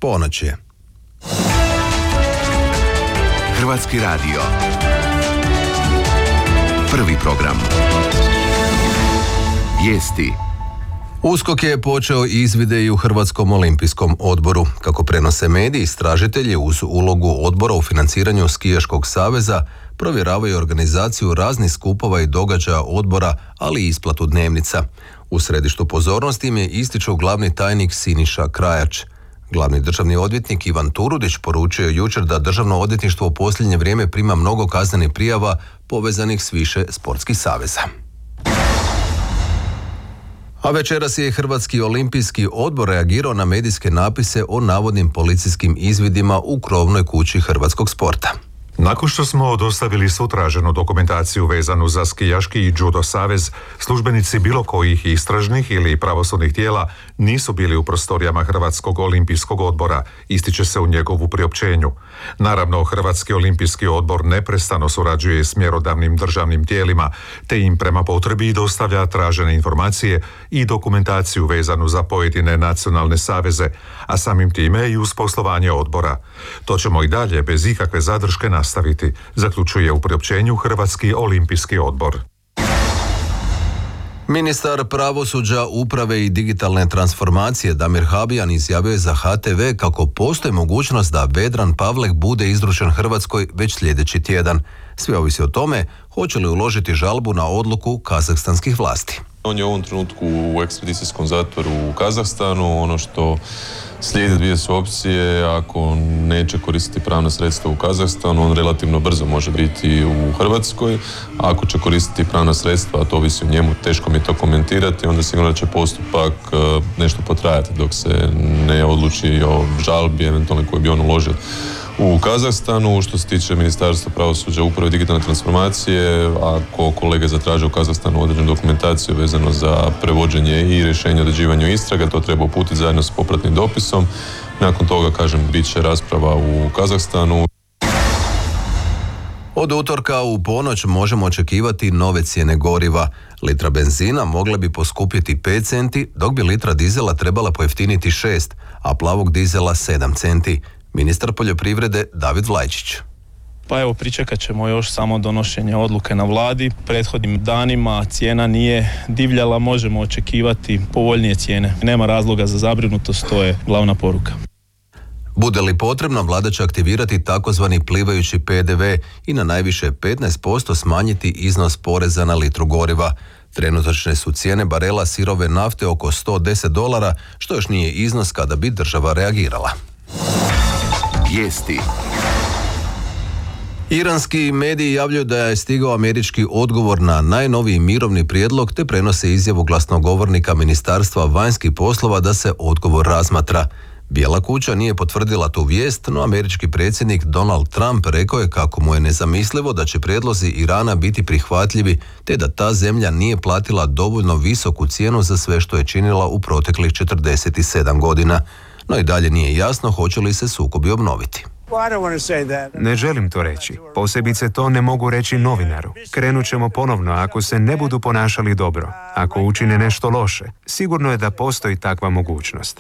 Ponoć je. Hrvatski radio. Prvi program. Vijesti. USKOK je počeo izvide i u Hrvatskom olimpijskom odboru. Kako prenose mediji, istražitelji uz ulogu odbora u financiranju Skijaškog saveza provjeravaju organizaciju raznih skupova i događaja odbora, ali i isplatu dnevnica. U središtu pozornosti im je ističu glavni tajnik Siniša Krajač. Glavni državni odvjetnik Ivan Turudić poručio jučer da Državno odvjetništvo u posljednje vrijeme prima mnogo kaznenih prijava povezanih s više sportskih saveza. A večeras je Hrvatski olimpijski odbor reagirao na medijske napise o navodnim policijskim izvidima u krovnoj kući hrvatskog sporta. Nakon što smo dostavili svu traženu dokumentaciju vezanu za skijaški i judo savez, službenici bilo kojih istražnih ili pravosudnih tijela nisu bili u prostorijama Hrvatskog olimpijskog odbora, ističe se u njegovu priopćenju. Naravno, Hrvatski olimpijski odbor neprestano surađuje s mjerodavnim državnim tijelima, te im prema potrebi dostavlja tražene informacije i dokumentaciju vezanu za pojedine nacionalne saveze, a samim time i uz poslovanje odbora. To ćemo i dalje bez ikakve zadrške nastaviti, zaključuje u priopćenju Hrvatski olimpijski odbor. Ministar pravosuđa, uprave i digitalne transformacije Damir Habijan izjavio je za HTV kako postoji mogućnost da Vedran Pavlek bude izručen Hrvatskoj već sljedeći tjedan. Sve ovisi o tome hoće li uložiti žalbu na odluku kazahstanskih vlasti. On je u ovom trenutku u ekstradicijskom zatvoru u Kazahstanu. Ono što slijede dvije su opcije. Ako neće koristiti pravna sredstva u Kazahstanu, on relativno brzo može biti u Hrvatskoj. Ako će koristiti pravna sredstva, a to ovisi o njemu, teško mi je to komentirati, onda sigurno da će postupak nešto potrajati dok se ne odluči o žalbi eventualno koju bi on uložio u Kazahstanu. Što se tiče Ministarstva pravosuđa, uprave i digitalne transformacije, ako kolege zatraže u Kazahstanu određenu dokumentaciju vezano za prevođenje i rješenje o određivanju istraga, to treba uputiti zajedno s popratnim dopisom. Nakon toga, bit će rasprava u Kazahstanu. Od utorka u ponoć možemo očekivati nove cijene goriva. Litra benzina mogla bi poskupjeti 5 centi, dok bi litra dizela trebala pojeftiniti 6, a plavog dizela 7 centi. Ministar poljoprivrede David Vlajčić. Pa evo, pričekat ćemo još samo donošenje odluke na vladi. Prethodnim danima cijena nije divljala, možemo očekivati povoljnije cijene. Nema razloga za zabrinutost, to je glavna poruka. Bude li potrebno, vlada će aktivirati takozvani plivajući PDV i na najviše 15% smanjiti iznos poreza na litru goriva. Trenutačne su cijene barela sirove nafte oko $110, što još nije iznos kada bi država reagirala. Vijesti. Iranski mediji javljaju da je stigao američki odgovor na najnoviji mirovni prijedlog te prenose izjavu glasnogovornika Ministarstva vanjskih poslova da se odgovor razmatra. Bijela kuća nije potvrdila tu vijest, no američki predsjednik Donald Trump rekao je kako mu je nezamislivo da će prijedlozi Irana biti prihvatljivi te da ta zemlja nije platila dovoljno visoku cijenu za sve što je činila u proteklih 47 godina. No i dalje nije jasno hoće li se sukobi obnoviti. Ne želim to reći. Posebice to ne mogu reći novinaru. Krenut ćemo ponovno ako se ne budu ponašali dobro. Ako učine nešto loše, sigurno je da postoji takva mogućnost.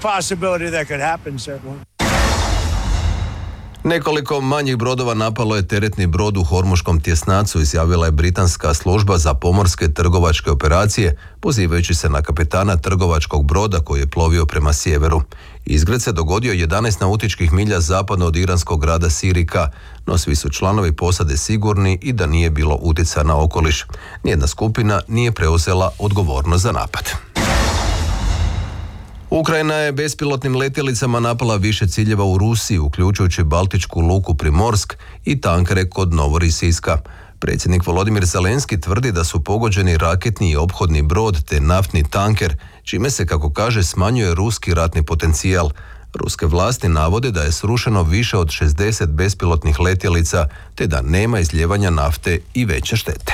Nekoliko manjih brodova napalo je teretni brod u Hormuškom tjesnacu, izjavila je britanska služba za pomorske trgovačke operacije, pozivajući se na kapetana trgovačkog broda koji je plovio prema sjeveru. Izgred se dogodio 11 nautičkih milja zapadno od iranskog grada Sirika, no svi su članovi posade sigurni i da nije bilo utjecaja na okoliš. Nijedna skupina nije preuzela odgovornost za napad. Ukrajina je bespilotnim letjelicama napala više ciljeva u Rusiji, uključujući Baltičku luku Primorsk i tankere kod Novorisiska. Predsjednik Volodimir Zelenski tvrdi da su pogođeni raketni i ophodni brod te naftni tanker, čime se, kako kaže, smanjuje ruski ratni potencijal. Ruske vlasti navode da je srušeno više od 60 bespilotnih letjelica, te da nema izlijevanja nafte i veće štete.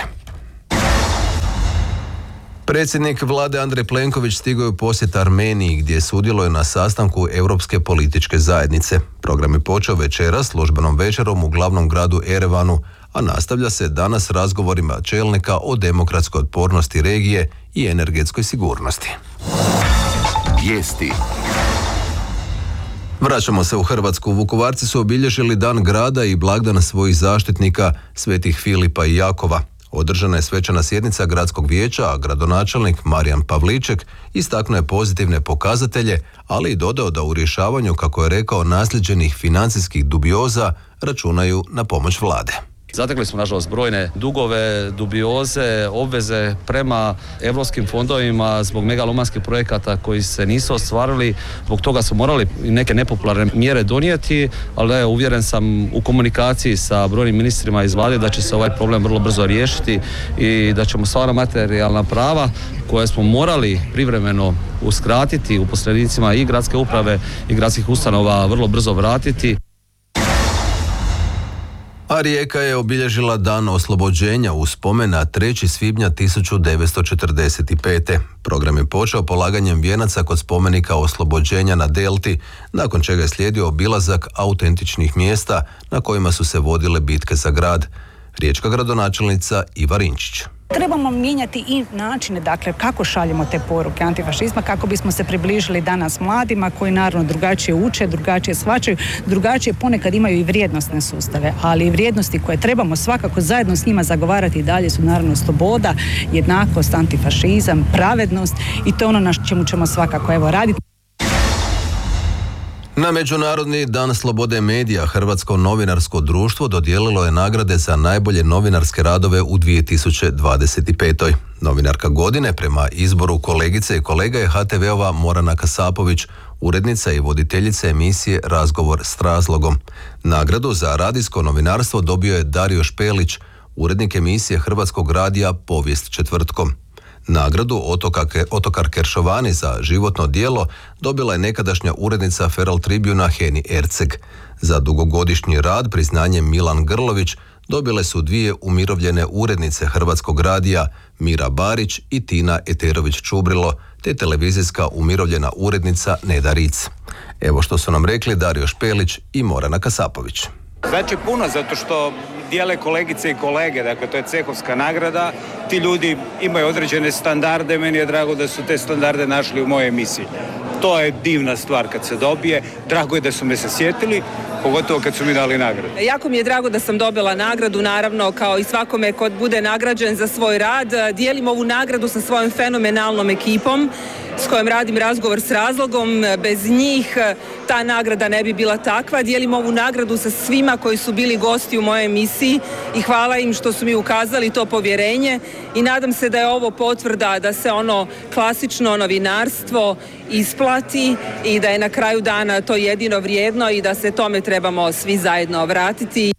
Predsjednik vlade Andrej Plenković stigao je u posjet Armeniji gdje sudjeluje na sastanku Europske političke zajednice. Program je počeo večeras službenom večerom u glavnom gradu Erevanu, a nastavlja se danas razgovorima čelnika o demokratskoj otpornosti regije i energetskoj sigurnosti. Vijesti. Vraćamo se u Hrvatsku. Vukovarci su obilježili Dan grada i blagdan svojih zaštitnika svetih Filipa i Jakova. Održana je svečana sjednica gradskog vijeća, a gradonačelnik Marijan Pavliček istaknuo je pozitivne pokazatelje, ali i dodao da u rješavanju, kako je rekao, naslijeđenih financijskih dubioza računaju na pomoć vlade. Zatekli smo, nažalost, brojne dugove, dubioze, obveze prema europskim fondovima zbog megalomanskih projekata koji se nisu ostvarili. Zbog toga smo morali neke nepopularne mjere donijeti, ali uvjeren sam u komunikaciji sa brojnim ministrima iz vlade da će se ovaj problem vrlo brzo riješiti i da ćemo sva ona materijalna prava koje smo morali privremeno uskratiti uposlenicima i gradske uprave i gradskih ustanova vrlo brzo vratiti. A Rijeka je obilježila dan oslobođenja u spomen na 3. svibnja 1945. Program je počeo polaganjem vijenaca kod spomenika oslobođenja na Delti, nakon čega je slijedio obilazak autentičnih mjesta na kojima su se vodile bitke za grad. Riječka gradonačelnica Iva Rinčić. Trebamo mijenjati i načine, dakle, kako šaljemo te poruke antifašizma, kako bismo se približili danas mladima koji naravno drugačije uče, drugačije shvaćaju, drugačije ponekad imaju i vrijednosne sustave, ali i vrijednosti koje trebamo svakako zajedno s njima zagovarati i dalje su naravno sloboda, jednakost, antifašizam, pravednost i to je ono na čemu ćemo svakako raditi. Na Međunarodni dan slobode medija Hrvatsko novinarsko društvo dodijelilo je nagrade za najbolje novinarske radove u 2025. Novinarka godine prema izboru kolegice i kolega je HTV-ova Morana Kasapović, urednica i voditeljica emisije Razgovor s razlogom. Nagradu za radijsko novinarstvo dobio je Dario Špelić, urednik emisije Hrvatskog radija Povijest četvrtkom. Nagradu Otokar Keršovani za životno djelo dobila je nekadašnja urednica Feral Tribuna Heni Erceg. Za dugogodišnji rad priznanje Milan Grlović dobile su 2 umirovljene urednice Hrvatskog radija, Mira Barić i Tina Eterović-Čubrilo, te televizijska umirovljena urednica Neda Ric. Evo što su nam rekli Dario Špelić i Morana Kasapović. Znači puno, zato što dijele kolegice i kolege, dakle to je cehovska nagrada, ti ljudi imaju određene standarde, meni je drago da su te standarde našli u mojoj emisiji. To je divna stvar kad se dobije, drago je da su me se sjetili, pogotovo kad su mi dali nagradu. Jako mi je drago da sam dobila nagradu, naravno kao i svakome ko bude nagrađen za svoj rad. Dijelim ovu nagradu sa svojom fenomenalnom ekipom s kojom radim Razgovor s razlogom. Bez njih ta nagrada ne bi bila takva. Dijelim ovu nagradu sa svima koji su bili gosti u mojoj emisiji i hvala im što su mi ukazali to povjerenje i nadam se da je ovo potvrda da se ono klasično novinarstvo isplati i da je na kraju dana to jedino vrijedno i da se tome trebamo svi zajedno vratiti.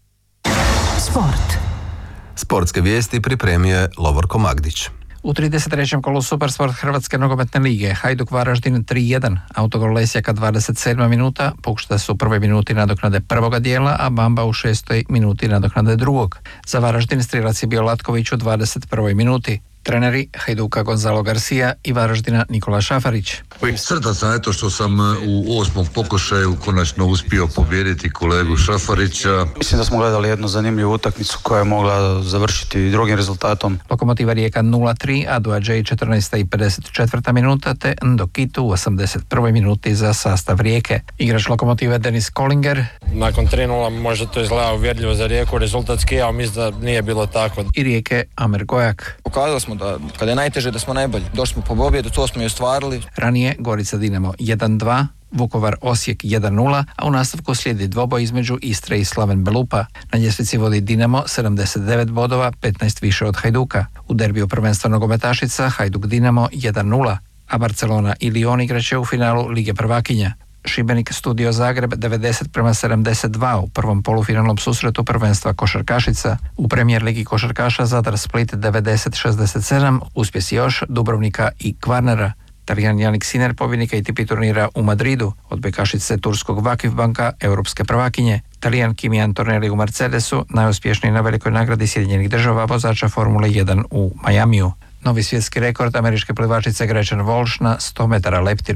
Sport. Sportske vijesti pripremio je Lovorko Magdić. U 33. kolu Supersport Hrvatske nogometne lige Hajduk Varaždin 3-1, autogol Lesjaka 27. minuta, pušta su u prvoj minuti nadoknade prvoga dijela, a Bamba u 6. minuti nadoknade drugog. Za Varaždin strijelac je bio Latković u 21. minuti. Treneri Hajduka Gonzalo Garcia i Varaždina Nikola Šafarić. Sretan sam eto što sam u 8. pokušaju konačno uspio pobijediti kolegu Šafarića. Mislim da smo gledali jednu zanimljivu utakmicu koja je mogla završiti drugim rezultatom. Lokomotiva Rijeka 0-3, Adua Džej 14. i 54. minuta te Ndokitu u 81. minuti za sastav Rijeke. Igrač Lokomotive Denis Kollinger. Nakon 3-0 možda to izgleda uvjerljivo za Rijeku rezultatski, a mislim da nije bilo tako. I Rijeke Amer Gojak. Pokazali smo da kada je najteže da smo najbolji. Došli smo po pobjedu, to smo i ostvarili. Ranije Gorica Dinamo 1-2, Vukovar Osijek 1-0, a u nastavku slijedi dvoboj između Istre i Slaven Belupa. Na ljestvici vodi Dinamo 79 bodova, 15 više od Hajduka. U derbiju prvenstva nogometašica Hajduk Dinamo 1-0, a Barcelona i Lyon igraće u finalu Lige prvakinja. Šibenik Studio Zagreb 90-72 u prvom polufinalnom susretu prvenstva košarkašica. U premijer ligi košarkaša Zadar Split 90-67, uspjesi još Dubrovnika i Kvarnera. Talijan Jannik Sinner pobjednika ATP turnira u Madridu, od bekašice turskog Vakif Banka europske prvakinje. Talijan Kimi Antonelli u Mercedesu, najuspješniji na velikoj nagradi Sjedinjenih država vozača Formule 1 u Majamiju. Novi svjetski rekord američke plivačice Gretchen Walsh na 100 metara leptir.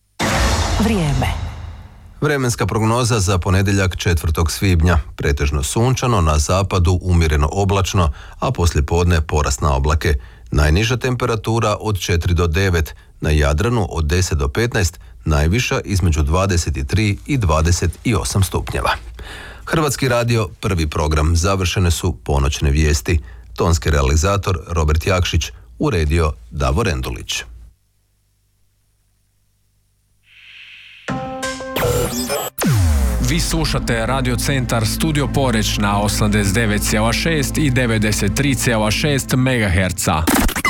Vrijeme. Vremenska prognoza za ponedjeljak 4. svibnja. Pretežno sunčano, na zapadu umjereno oblačno, a poslijepodne porast na oblake. Najniža temperatura od 4 do 9, na Jadranu od 10 do 15, najviša između 23 i 28 stupnjeva. Hrvatski radio, prvi program, završene su ponoćne vijesti. Tonski realizator Robert Jakšić, uredio Davor Endulić. Vi slušate Radio Centar Studio Poreć na 89,6 i 93,6 MHz.